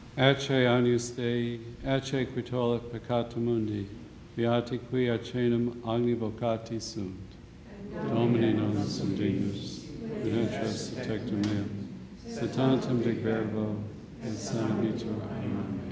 Ecce agnus Dei, ecce quitola peccata mundi, beati qui acenum agni vocati sunt. Domini non sum dignus, penetras tectum meum, sed tantum de verbo, et sanabitur. Amen.